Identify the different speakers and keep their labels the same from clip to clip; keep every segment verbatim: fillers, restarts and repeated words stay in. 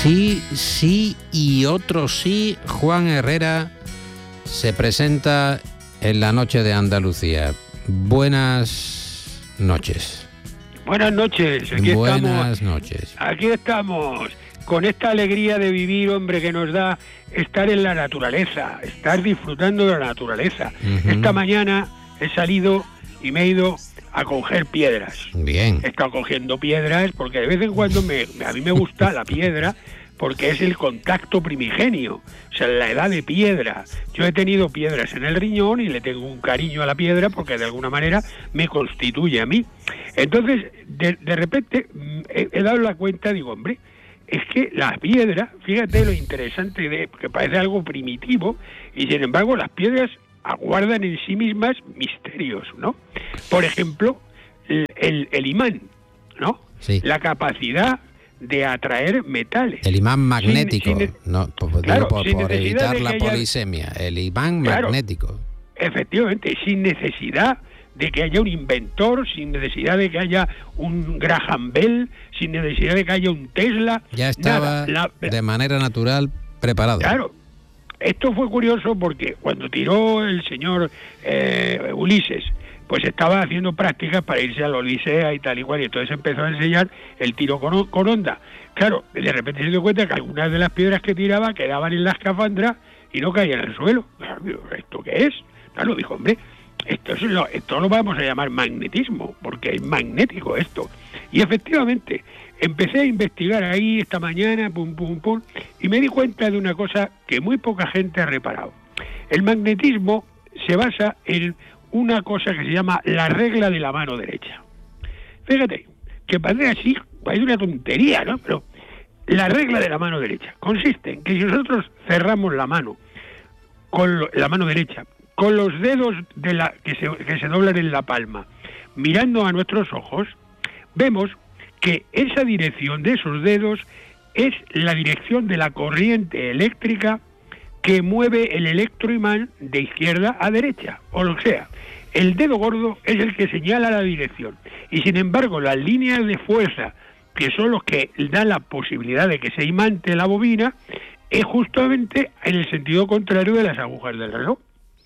Speaker 1: Sí, sí y otro sí, Juan Herrera se presenta en la noche de Andalucía. Buenas noches.
Speaker 2: Buenas noches, aquí
Speaker 1: Buenas
Speaker 2: estamos.
Speaker 1: noches.
Speaker 2: Aquí estamos, con esta alegría de vivir, hombre, que nos da estar en la naturaleza, estar disfrutando de la naturaleza. Uh-huh. Esta mañana he salido y me he ido a coger piedras.
Speaker 1: Bien.
Speaker 2: He estado cogiendo piedras porque de vez en cuando me, a mí me gusta la piedra porque es el contacto primigenio, o sea, la edad de piedra. Yo he tenido piedras en el riñón y le tengo un cariño a la piedra porque de alguna manera me constituye a mí. Entonces, de, de repente he, he dado la cuenta, digo, hombre, es que las piedras, fíjate lo interesante de que parece algo primitivo, y sin embargo las piedras aguardan en sí mismas misterios, ¿no? Por ejemplo, el, el, el imán, ¿no?
Speaker 1: Sí.
Speaker 2: La capacidad de atraer metales.
Speaker 1: El imán magnético,
Speaker 2: sin, sin,
Speaker 1: no, por,
Speaker 2: claro,
Speaker 1: por, por evitar la
Speaker 2: haya,
Speaker 1: polisemia, el imán
Speaker 2: claro,
Speaker 1: magnético.
Speaker 2: Efectivamente, sin necesidad de que haya un inventor, sin necesidad de que haya un Graham Bell, sin necesidad de que haya un Tesla.
Speaker 1: Ya estaba
Speaker 2: nada, la,
Speaker 1: de manera natural preparado.
Speaker 2: Claro. Esto fue curioso porque cuando tiró el señor eh, Ulises, pues estaba haciendo prácticas para irse a la Odisea y tal y cual, y entonces empezó a enseñar el tiro con, con onda. Claro, de repente se dio cuenta que algunas de las piedras que tiraba quedaban en la escafandra y no caían al suelo. ¿Esto qué es? Claro, dijo, hombre, esto, es lo, esto lo vamos a llamar magnetismo, porque es magnético esto. Y efectivamente, empecé a investigar ahí esta mañana, pum, pum, pum, y me di cuenta de una cosa que muy poca gente ha reparado. El magnetismo se basa en una cosa que se llama la regla de la mano derecha. Fíjate, que parece así, es una tontería, ¿no? Pero la regla de la mano derecha consiste en que si nosotros cerramos la mano, con lo, la mano derecha, con los dedos de la que se, que se doblan en la palma, mirando a nuestros ojos, vemos que esa dirección de esos dedos es la dirección de la corriente eléctrica que mueve el electroimán de izquierda a derecha, o lo sea. El dedo gordo es el que señala la dirección, y sin embargo las líneas de fuerza, que son los que dan la posibilidad de que se imante la bobina, es justamente en el sentido contrario de las agujas del reloj.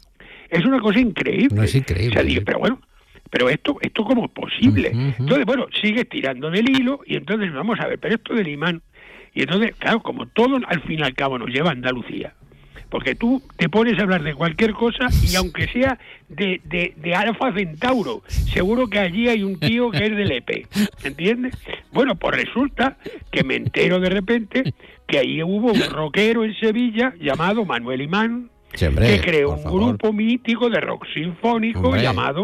Speaker 2: Es una cosa increíble.
Speaker 1: No es increíble.
Speaker 2: O sea, digo, pero bueno, pero esto, esto ¿cómo es posible? Uh-huh. Entonces, bueno, sigues tirando del hilo y entonces vamos a ver, pero esto del imán. Y entonces, claro, como todo al fin y al cabo nos lleva a Andalucía, porque tú te pones a hablar de cualquier cosa y aunque sea de, de, de Alfa Centauro, seguro que allí hay un tío que es del E P, ¿entiendes? Bueno, pues resulta que me entero de repente que ahí hubo un rockero en Sevilla llamado Manuel Imán, sí, hombre, que creó un favor. grupo mítico de rock sinfónico, hombre, llamado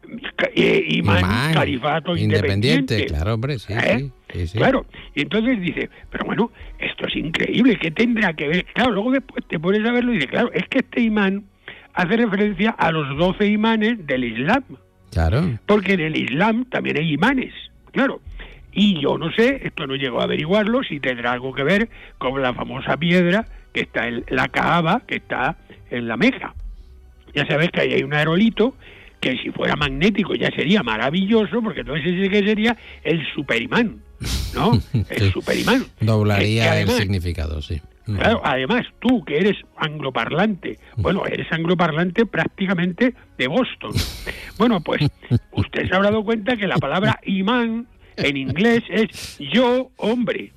Speaker 2: eh, Imán, Imán Califato Independiente.
Speaker 1: Independiente. Claro, hombre, sí,
Speaker 2: ¿Eh?
Speaker 1: sí, sí, sí.
Speaker 2: Claro, y entonces dice, pero bueno, esto es increíble, ¿qué tendrá que ver? Claro, luego después te pones a verlo y dices, claro, es que este imán hace referencia a los doce imanes del Islam.
Speaker 1: Claro.
Speaker 2: Porque en el Islam también hay imanes, claro. Y yo no sé, esto no llego a averiguarlo, si tendrá algo que ver con la famosa piedra que está en la Kaaba, que está en la Meca. Ya sabes que ahí hay un aerolito que si fuera magnético ya sería maravilloso, porque entonces ese que sería el superimán, ¿no? El sí. superimán.
Speaker 1: Doblaría
Speaker 2: que, que además,
Speaker 1: el significado, sí.
Speaker 2: Claro, además tú que eres angloparlante, bueno, eres angloparlante prácticamente de Boston. Bueno, pues usted se habrá dado cuenta que la palabra imán en inglés es yo, hombre.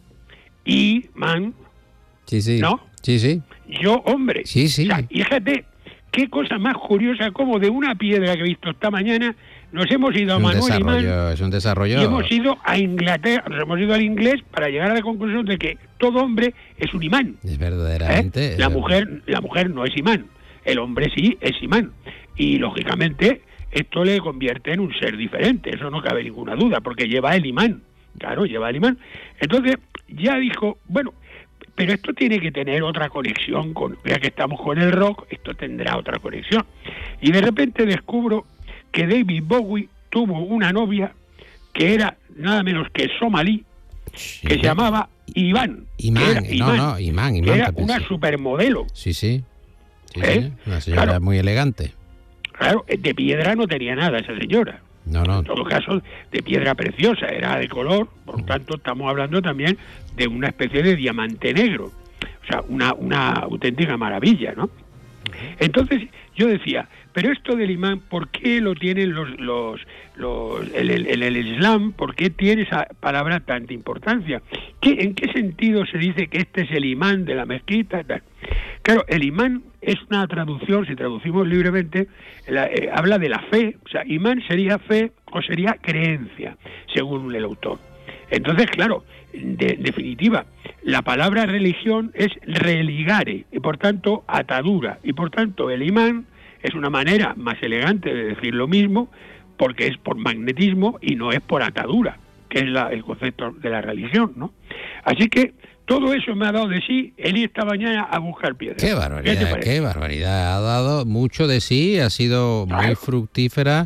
Speaker 2: Imán,
Speaker 1: sí, sí.
Speaker 2: ¿no?
Speaker 1: Sí, sí.
Speaker 2: Yo, hombre.
Speaker 1: Sí, sí.
Speaker 2: O sea, fíjate, qué cosa más curiosa, como de una piedra que he visto esta mañana, nos hemos ido a Manuel Imán.
Speaker 1: Es un desarrollo.
Speaker 2: Y hemos ido a Inglaterra, nos hemos ido al inglés para llegar a la conclusión de que todo hombre es un imán.
Speaker 1: Es verdaderamente.
Speaker 2: ¿Eh? La mujer, la mujer no es imán, el hombre sí es imán. Y lógicamente esto le convierte en un ser diferente, eso no cabe ninguna duda, porque lleva el imán. Claro, lleva el imán. Entonces ya dijo, bueno, pero esto tiene que tener otra conexión con, ya que estamos con el rock, esto tendrá otra conexión. Y de repente descubro que David Bowie tuvo una novia que era nada menos que somalí, sí, que se llamaba Iván.
Speaker 1: Imán,
Speaker 2: que
Speaker 1: no, no, Imán, Imán.
Speaker 2: Era una supermodelo.
Speaker 1: Sí, sí. sí,
Speaker 2: ¿Eh?
Speaker 1: sí. Una señora claro, muy elegante.
Speaker 2: Claro, de piedra no tenía nada esa señora.
Speaker 1: No, no.
Speaker 2: En todo caso, de piedra preciosa, era de color, por lo tanto estamos hablando también de una especie de diamante negro, o sea, una, una auténtica maravilla, ¿no? Entonces yo decía, pero esto del imán, ¿por qué lo tienen los, los, los el, el, el, el Islam? ¿Por qué tiene esa palabra tanta importancia? ¿Qué, ¿En qué sentido se dice que este es el imán de la mezquita? Claro, el imán es una traducción, si traducimos libremente, la, eh, habla de la fe, o sea, imán sería fe o sería creencia, según el autor. Entonces, claro, de, en definitiva, la palabra religión es religare, y por tanto atadura, y por tanto el imán es una manera más elegante de decir lo mismo, porque es por magnetismo y no es por atadura, que es la, el concepto de la religión, ¿no? Así que todo eso me ha dado de sí el ir esta mañana a buscar piedras.
Speaker 1: Qué barbaridad, ¿Qué, qué barbaridad, ha dado mucho de sí, ha sido muy claro. fructífera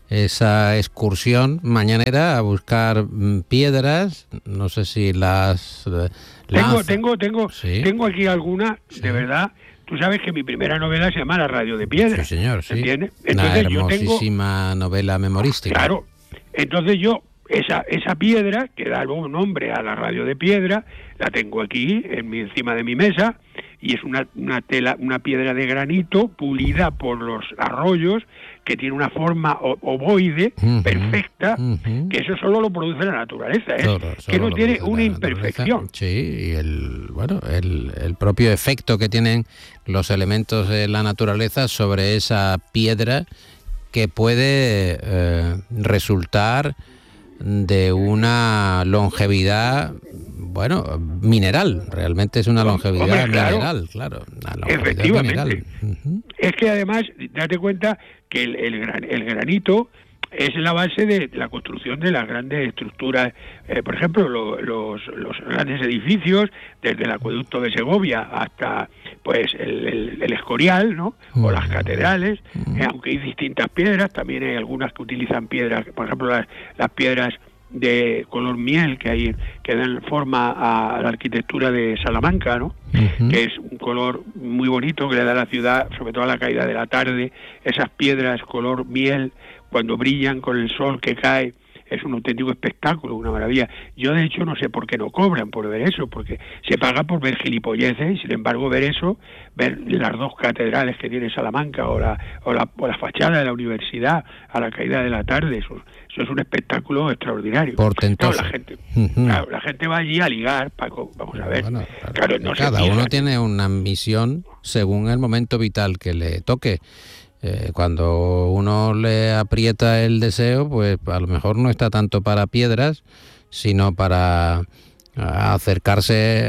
Speaker 1: esa excursión mañanera a buscar piedras, no sé si las...
Speaker 2: Tengo, tengo, tengo, ¿Sí? tengo aquí alguna, sí. de verdad. Tú sabes que mi primera novela se llama La Radio de Piedra.
Speaker 1: Sí, señor, sí.
Speaker 2: ¿Entiendes?
Speaker 1: Entonces, una hermosísima yo tengo... novela memorística.
Speaker 2: Claro. Entonces yo, esa esa piedra, que da un nombre a La Radio de Piedra, la tengo aquí, en mi, encima de mi mesa, y es una, una tela, una piedra de granito pulida por los arroyos, que tiene una forma ovoide uh-huh, perfecta, uh-huh. que eso solo lo produce la naturaleza, ¿eh? solo, solo que no tiene una imperfección.
Speaker 1: Sí, y el bueno el, el propio efecto que tienen los elementos de la naturaleza sobre esa piedra, que puede eh, resultar de una longevidad, bueno, mineral, realmente es una longevidad Hombre, claro. mineral, claro, una longevidad
Speaker 2: efectivamente.
Speaker 1: Mineral. Uh-huh.
Speaker 2: Es que además, date cuenta que el, el, gran, el granito es la base de la construcción de las grandes estructuras, eh, por ejemplo, lo, los, los grandes edificios, desde el acueducto de Segovia hasta pues el, el, el Escorial, ¿no? O las catedrales, eh, aunque hay distintas piedras, también hay algunas que utilizan piedras, por ejemplo, las, las piedras de color miel que hay, que dan forma a la arquitectura de Salamanca, ¿no? Uh-huh. Que es un color muy bonito que le da a la ciudad, sobre todo a la caída de la tarde. Esas piedras color miel, cuando brillan con el sol que cae, es un auténtico espectáculo, una maravilla. Yo, de hecho, no sé por qué no cobran por ver eso, porque se paga por ver gilipolleces, y sin embargo ver eso, ver las dos catedrales que tiene Salamanca o la, o la, o la fachada de la universidad a la caída de la tarde, eso, eso es un espectáculo extraordinario.
Speaker 1: Portentoso.
Speaker 2: Claro, la gente, uh-huh. claro, la gente va allí a ligar, Paco, vamos a ver. Bueno, claro, claro, no
Speaker 1: cada
Speaker 2: se
Speaker 1: uno tiene una misión según el momento vital que le toque. Eh, cuando uno le aprieta el deseo, pues a lo mejor no está tanto para piedras, sino para acercarse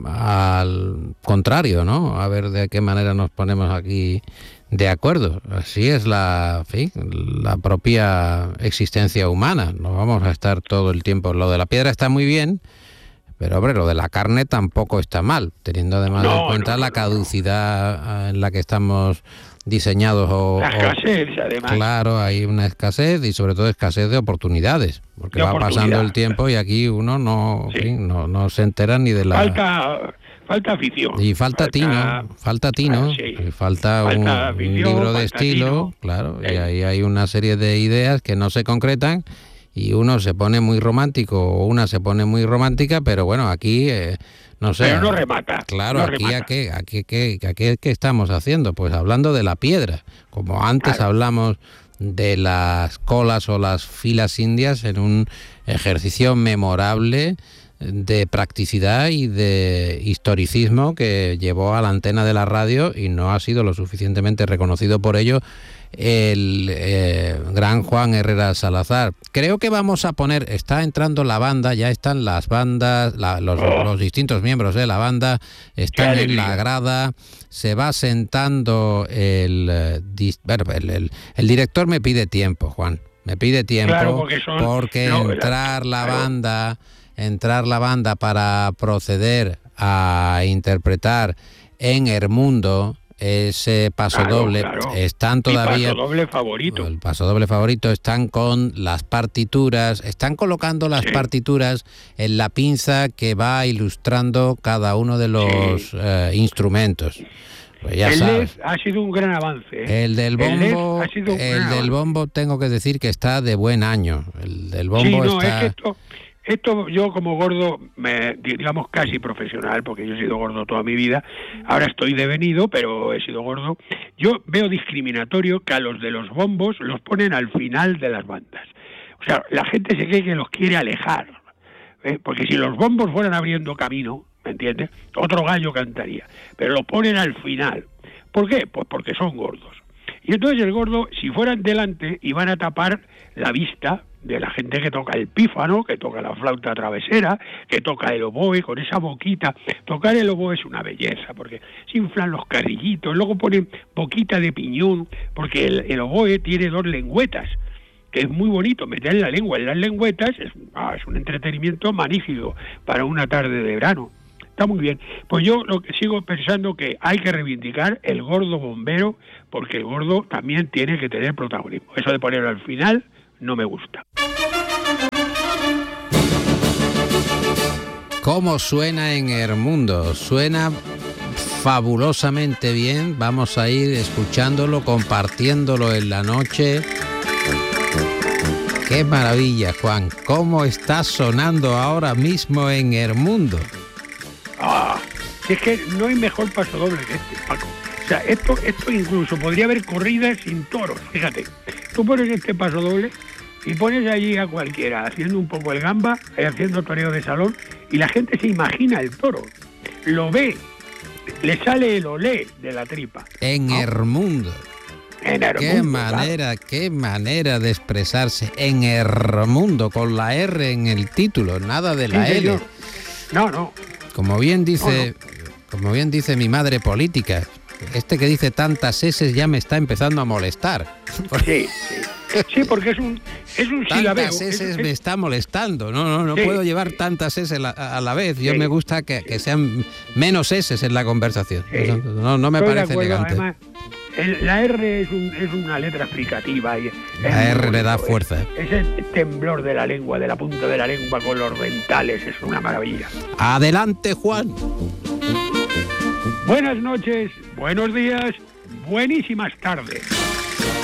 Speaker 1: al contrario, ¿no? A ver de qué manera nos ponemos aquí de acuerdo. Así es la, en fin, la propia existencia humana. No vamos a estar todo el tiempo. Lo de la piedra está muy bien, pero hombre, lo de la carne tampoco está mal, teniendo además no, en cuenta no, no, la caducidad no. en la que estamos diseñados o,
Speaker 2: la escasez, o, además.
Speaker 1: Claro, hay una escasez y sobre todo escasez de oportunidades, porque de va pasando el tiempo y aquí uno no, sí. en fin, no no se entera ni de la
Speaker 2: falta falta afición
Speaker 1: y falta, falta tino, falta tino, sí. y falta, falta un, afición, un libro de estilo, tino. Claro, sí. y ahí hay una serie de ideas que no se concretan y uno se pone muy romántico o una se pone muy romántica, pero bueno, aquí eh, no sé.
Speaker 2: Pero no remata.
Speaker 1: Claro,
Speaker 2: no
Speaker 1: aquí,
Speaker 2: remata.
Speaker 1: ¿a qué, aquí, qué, aquí qué estamos haciendo? Pues hablando de la piedra. Como antes claro. hablamos de las colas o las filas indias en un ejercicio memorable de practicidad y de historicismo que llevó a la antena de la radio y no ha sido lo suficientemente reconocido por ello el eh, gran Juan Herrera Salazar. Creo que vamos a poner, está entrando la banda, ya están las bandas, la, los, oh. los distintos miembros de la banda, están en la grada, se va sentando el, bueno, el, el, el director me pide tiempo, Juan, me pide tiempo,
Speaker 2: claro, porque, son,
Speaker 1: porque no, entrar la claro. banda, entrar la banda para proceder a interpretar en Hermundo ese paso claro, doble, claro. están todavía...
Speaker 2: El paso doble favorito.
Speaker 1: El paso doble favorito, están con las partituras, están colocando las sí. partituras en la pinza que va ilustrando cada uno de los sí. eh, instrumentos. Pues ya
Speaker 2: el
Speaker 1: sabes.
Speaker 2: L E D ha sido un gran avance. ¿eh?
Speaker 1: El del bombo,
Speaker 2: el L E D ha sido un
Speaker 1: el
Speaker 2: gran
Speaker 1: del
Speaker 2: avance.
Speaker 1: bombo tengo que decir que está de buen año. El del bombo
Speaker 2: sí, no,
Speaker 1: está...
Speaker 2: es que esto, esto yo como gordo, me, digamos casi profesional, porque yo he sido gordo toda mi vida, ahora estoy devenido, pero he sido gordo, yo veo discriminatorio que a los de los bombos los ponen al final de las bandas. O sea, la gente se cree que los quiere alejar, ¿eh? Porque si los bombos fueran abriendo camino, ¿me entiendes? Otro gallo cantaría, pero lo ponen al final. ¿Por qué? Pues porque son gordos. Y entonces el gordo, si fueran delante, iban a tapar la vista de la gente que toca el pífano, que toca la flauta travesera, que toca el oboe con esa boquita. Tocar el oboe es una belleza, porque se inflan los carrillitos, luego ponen boquita de piñón, porque el, el oboe tiene dos lengüetas, que es muy bonito, meter la lengua en las lengüetas, es, ah, es un entretenimiento magnífico para una tarde de verano. Está muy bien. Pues yo lo que sigo pensando que hay que reivindicar el gordo bombero, porque el gordo también tiene que tener protagonismo. Eso de ponerlo al final no me gusta.
Speaker 1: ¿Cómo suena en Hermundo? Suena fabulosamente bien. Vamos a ir escuchándolo, compartiéndolo en la noche. ¡Qué maravilla, Juan! ¿Cómo está sonando ahora mismo en Hermundo?
Speaker 2: Ah, es que no hay mejor paso doble que este, Paco. O sea, esto, esto incluso podría haber corridas sin toros, fíjate. Tú pones este paso doble y pones allí a cualquiera haciendo un poco el gamba, haciendo toreo de salón, y la gente se imagina el toro, lo ve, le sale el olé de la tripa.
Speaker 1: En ¿no? Hermundo.
Speaker 2: En Hermundo.
Speaker 1: Qué manera, claro. qué manera de expresarse. En Hermundo, con la R en el título, nada de la
Speaker 2: sí,
Speaker 1: L.
Speaker 2: Señor. No, no.
Speaker 1: Como bien dice,
Speaker 2: no, no.
Speaker 1: como bien dice mi madre política, este que dice tantas S ya me está empezando a molestar.
Speaker 2: Sí, sí. Sí, porque es un, es un silabeo.
Speaker 1: Tantas S
Speaker 2: es,
Speaker 1: me
Speaker 2: es...
Speaker 1: está molestando. No, no, no
Speaker 2: sí,
Speaker 1: puedo llevar
Speaker 2: sí.
Speaker 1: tantas S la, a la vez. Yo
Speaker 2: sí,
Speaker 1: me gusta que,
Speaker 2: sí.
Speaker 1: que sean menos S en la conversación.
Speaker 2: Sí.
Speaker 1: No, no me
Speaker 2: Estoy
Speaker 1: parece
Speaker 2: acuerdo,
Speaker 1: elegante.
Speaker 2: Además, el, la R es, un, es una letra explicativa. Y
Speaker 1: la R bonito, le da fuerza.
Speaker 2: Es, es el temblor de la lengua, de la punta de la lengua con los dentales. Es una maravilla.
Speaker 1: Adelante, Juan.
Speaker 2: Buenas noches, buenos días, buenísimas tardes.